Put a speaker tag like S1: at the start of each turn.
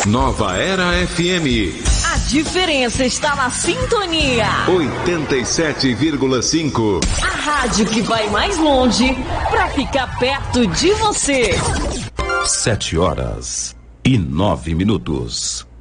S1: Nova Era FM.
S2: A diferença está na sintonia.
S1: 87,5.
S2: A rádio que vai mais longe para ficar perto de você.
S3: 7h09.